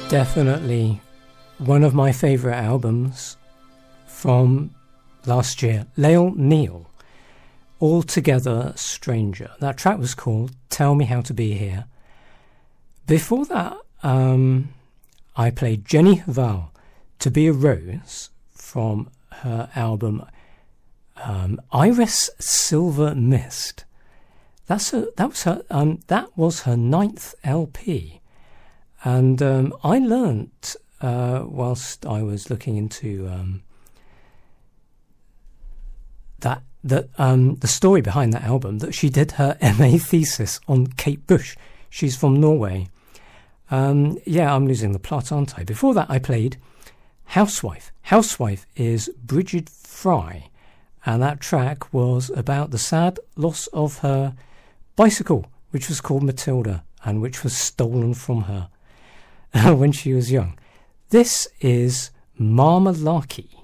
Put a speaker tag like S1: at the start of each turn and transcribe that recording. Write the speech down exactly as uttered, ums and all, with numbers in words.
S1: Definitely one of my favourite albums from last year. Lael Neal, Altogether Stranger. That track was called Tell Me How to Be Here. Before that, um, I played Jenny Hval, To Be a Rose, from her album um, Iris Silver Mist. That's a, that was her. Um, that was her ninth L P. And um, I learnt uh, whilst I was looking into um, that that um, the story behind that album, that she did her M A thesis on Kate Bush. She's from Norway. Um, yeah, I'm losing the plot, aren't I? Before that, I played Housewife. Housewife is Bridget Fry, and that track was about the sad loss of her bicycle, which was called Matilda, and which was stolen from her when she was young. This is Marmalarkey.